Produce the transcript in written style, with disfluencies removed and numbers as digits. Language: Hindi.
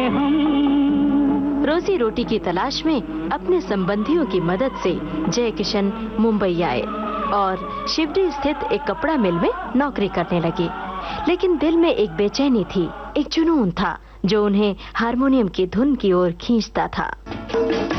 रोजी रोटी की तलाश में अपने संबंधियों की मदद से जय किशन मुंबई आए और शिवडी स्थित एक कपड़ा मिल में नौकरी करने लगे। लेकिन दिल में एक बेचैनी थी, एक जुनून था जो उन्हें हारमोनियम की धुन की ओर खींचता था।